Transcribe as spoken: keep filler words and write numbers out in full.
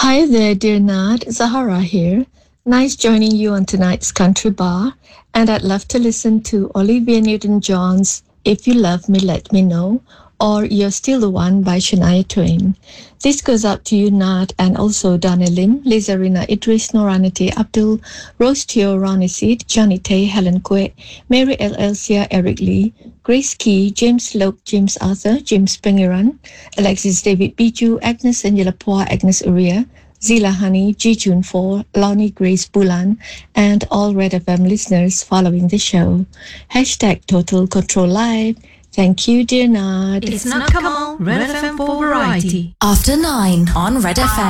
Hi there, dear Nad. Zahara here. Nice joining you on tonight's Country Bar, and I'd love to listen to Olivia Newton-John's If You Love Me, Let Me Know, or You're Still the One by Shania Twain. This goes out to you, Nad, and also Donna Lim, Lizarina Idris, Noranity Abdul, Rose Teo, Ronnie Seed, Johnny Tay, Helen Kwek, Mary L. Elsia, Eric Lee, Grace Key, James Loke, James Arthur, James Pengiran, Alexis David Biju, Agnes Angela Poa, Agnes Uria, Zila Honey, Ji Jun four, Lonnie Grace Bulan, and all Red F M listeners following the show. Hashtag Total Control Live. Thank you, dear Nad. It's not Kamal, Red F M for variety. After nine on Red F M.